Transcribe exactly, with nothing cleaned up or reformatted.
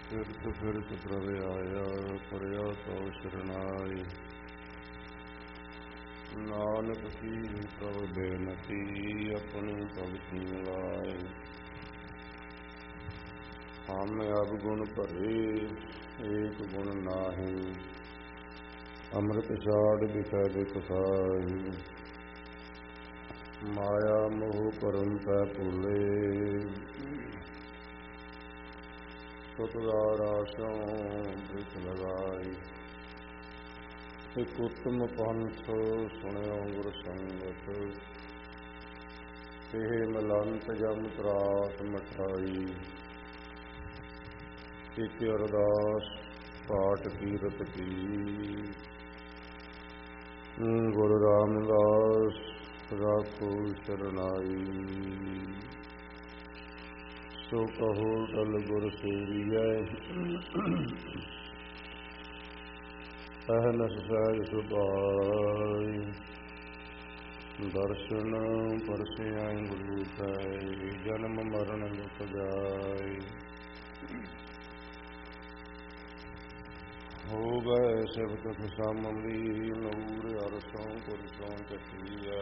ਫਿਰਤ ਫਿਰਤ ਪ੍ਰਭ ਆਇਆ, ਪਰਿਆ ਤੋ ਸ਼ਰਨਾਈ। ਨਾਨਕ ਕੀ ਪ੍ਰਭ ਬੇਨਤੀ, ਆਪਣੀ ਭਗਤੀ ਲਾਏ। ਹਮ ਅਬ ਗੁਣ ਭਰੇ, ਏਕ ਗੁਣ ਨਾਹੀ। ਅੰਮ੍ਰਿਤ ਛਾੜ ਵਿਖੇ ਬਿਖ ਖਾਈ। ਮਾਇਆ ਮੋਹ ਭਰਮ ਪੈ ਭੁਲੇ, ਸੁਤਦਾਰ ਆਸੋਂ ਬ੍ਰਿਖ ਲਗਾਈ। ਇਕ ਉਤਮ ਪੰਥ ਸੁਣਿਓ ਗੁਰ ਸੰਗਤ, ਇਹ ਮਲੰਤ ਜਮ ਤਰਾਸ ਮਠਾਈ। ਇਕ ਅਰਦਾਸ ਪਾਠ ਕੀਰਤ ਕੀ, ਗੁਰੂ ਰਾਮਦਾਸ ਰਾਖੋ ਸ਼ਰਨਾਈ। ਸੋ ਕਹੋ ਟਲ ਗੁਰ ਸੇਵੀਐ, ਅਹਨਸ ਸਹਿਜ ਸੁਭਾਈ। ਦਰਸ਼ਨ ਪਰਸਿਆ ਗੁਰੂ ਕੈ, ਜਨਮ ਮਰਨ ਦੁਖ ਜਾਇ। ਹੋ ਗਏ ਸਿਵਤ ਖੁਸ਼ਾਮਦੀ, ਨੂਰ ਅਰਸੋਂ ਪੁਰਸੋਂ ਚੱਕੀਐ।